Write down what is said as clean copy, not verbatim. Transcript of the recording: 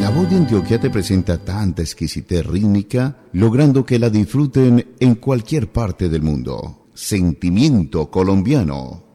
La Voz de Antioquia te presenta tanta exquisitez rítmica, logrando que la disfruten en cualquier parte del mundo. Sentimiento colombiano.